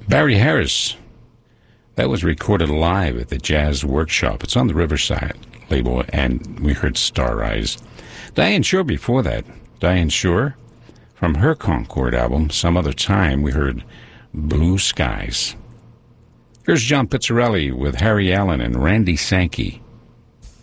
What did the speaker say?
Barry Harris. That was recorded live at the Jazz Workshop. It's on the Riverside label, and we heard Star Eyes. Diane Shore before that. Diane Shore, from her Concord album, Some Other Time, we heard Blue Skies. Here's John Pizzarelli with Harry Allen and Randy Sankey.